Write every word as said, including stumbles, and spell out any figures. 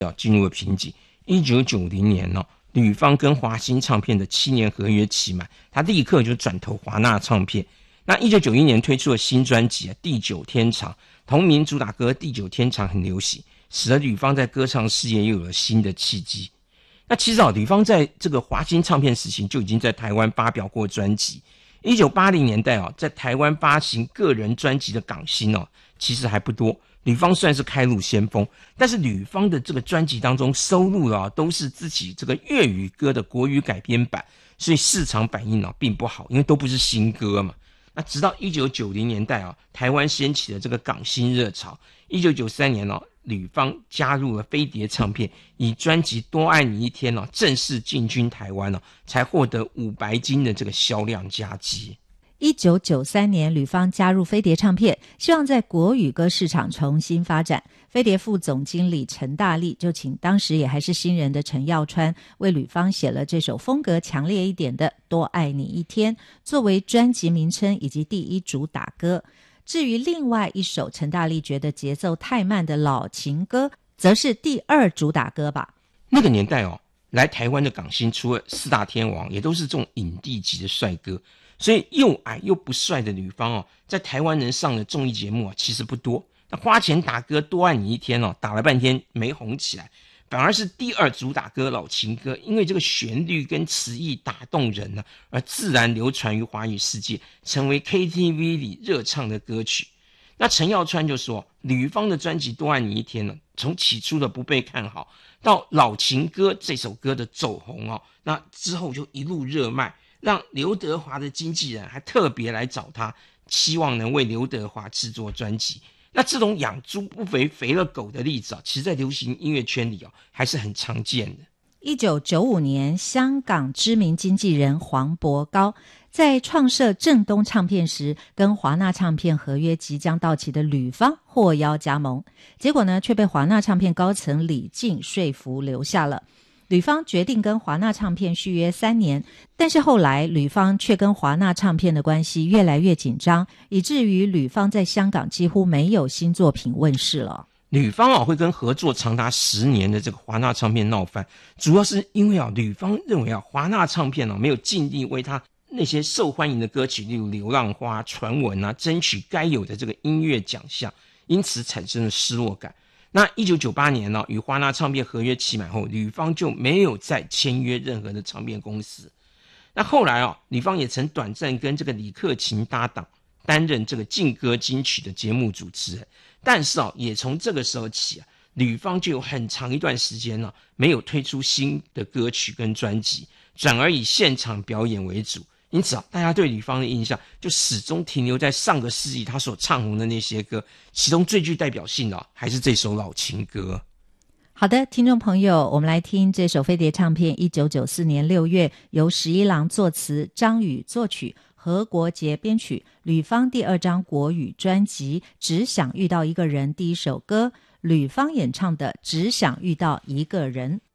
要进入了瓶颈。一九九零年哦，吕方跟华星唱片的七年合约期满，他立刻就转投华纳唱片。那一九九一年推出了新专辑啊，《地久天长》，同名主打歌《地久天长》很流行，使得吕方在歌唱事业又有了新的契机。那其实啊，吕方在这个华星唱片时期就已经在台湾发表过专辑。一九八零年代啊，在台湾发行个人专辑的港星哦，其实还不多。吕方算是开路先锋，但是吕方的这个专辑当中收录了、啊、都是自己这个粤语歌的国语改编版，所以市场反应啊并不好，因为都不是新歌嘛。那直到一九九零年代啊，台湾掀起了这个港星热潮。一九九三年啊，吕方加入了飞碟唱片，以专辑《多爱你一天》啊正式进军台湾啊，才获得五白金的这个销量佳绩。 一九九三年，吕方加入飞碟唱片，希望在国语歌市场重新发展。飞碟副总经理陈大力就请当时也还是新人的陈耀川为吕方写了这首风格强烈一点的《多爱你一天》，作为专辑名称以及第一主打歌。至于另外一首陈大力觉得节奏太慢的老情歌，则是第二主打歌吧。 那个年代哦，来台湾的港星除了四大天王，也都是这种影帝级的帅哥。所以又矮又不帅的吕方哦，在台湾能上的综艺节目啊，其实不多。那花钱打歌多爱你一天哦，打了半天没红起来，反而是第二主打歌老情歌，因为这个旋律跟词意打动人呢、啊，而自然流传于华语世界，成为 K T V 里热唱的歌曲。那陈耀川就说，吕方的专辑多爱你一天呢，从起初的不被看好，到老情歌这首歌的走红哦，那之后就一路热卖。让刘德华的经纪人还特别来找他，希望能为刘德华制作专辑。那这种养猪不肥肥了狗的例子啊，其实在流行音乐圈里哦，还是很常见的。 一九九五年，香港知名经纪人黄伯高在创设正东唱片时，跟华纳唱片合约即将到期的吕方获邀加盟，结果呢，却被华纳唱片高层李静说服留下了。吕方决定跟华纳唱片续约三年，但是后来吕方却跟华纳唱片的关系越来越紧张，以至于吕方在香港几乎没有新作品问世了。 吕方啊会跟合作长达十年的这个华纳唱片闹翻，主要是因为啊吕方认为啊华纳唱片啊没有尽力为他那些受欢迎的歌曲，例如《流浪花》、《传闻》啊，争取该有的这个音乐奖项，因此产生了失落感。那一九九八年呢、啊，与华纳唱片合约期满后，吕方就没有再签约任何的唱片公司。那后来啊，吕方也曾短暂跟这个李克勤搭档，担任这个劲歌金曲的节目主持人。但是啊，也从这个时候起啊，吕方就有很长一段时间呢、啊，没有推出新的歌曲跟专辑，转而以现场表演为主。因此啊，大家对吕方的印象就始终停留在上个世纪他所唱红的那些歌，其中最具代表性的、啊、还是这首老情歌。 好的，听众朋友，我们来听这首飞碟唱片一九九四年六月由十一郎作词，张宇作曲，何国杰编曲，吕方第二张国语专辑《只想遇到一个人》第一首歌，吕方演唱的《只想遇到一个人》。